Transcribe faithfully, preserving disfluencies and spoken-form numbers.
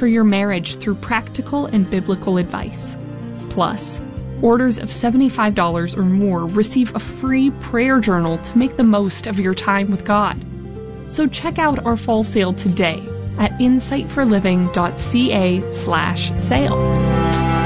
for your marriage through practical and biblical advice. Plus, orders of seventy-five dollars or more receive a free prayer journal to make the most of your time with God. So check out our fall sale today at insightforliving.ca slash sale.